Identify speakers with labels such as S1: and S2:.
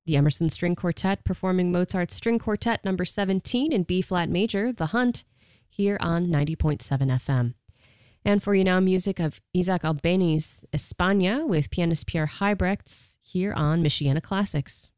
S1: The Emerson String Quartet performing Mozart's String Quartet number 17 in B-flat major, The Hunt, here on 90.7 FM. And for you now, music of Isaac Albéniz, España, with pianist Pierre Heibrechts, here on Michiana Classics.